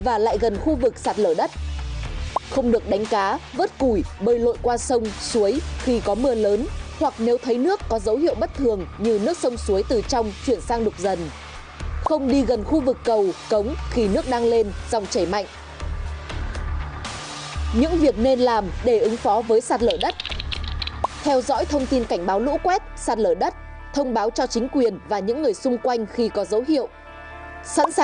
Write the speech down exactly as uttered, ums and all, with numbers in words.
và lại gần khu vực sạt lở đất. Không được đánh cá, vớt củi, bơi lội qua sông, suối khi có mưa lớn hoặc nếu thấy nước có dấu hiệu bất thường như nước sông suối từ trong chuyển sang đục dần. Không đi gần khu vực cầu, cống khi nước đang lên, dòng chảy mạnh. Những việc nên làm để ứng phó với sạt lở đất. Theo dõi thông tin cảnh báo lũ quét, sạt lở đất, thông báo cho chính quyền và những người xung quanh khi có dấu hiệu. Sẵn sàng